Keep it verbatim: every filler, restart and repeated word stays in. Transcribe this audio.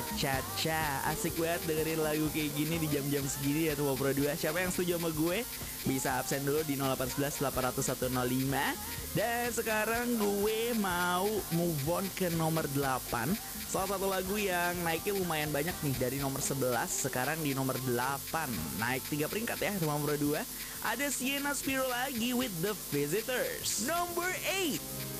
Cha-cha. Asik banget dengerin lagu kayak gini di jam-jam segini ya tuh Pro dua. Siapa yang setuju sama gue? Bisa absen dulu di nol delapan satu satu delapan nol satu nol lima. Dan sekarang gue mau move on ke nomor delapan. Salah satu lagu yang naiknya lumayan banyak nih, dari nomor sebelas sekarang di nomor delapan. Naik tiga peringkat ya Pro dua. Ada Sienna Spiro lagi with The Visitors. Number eight.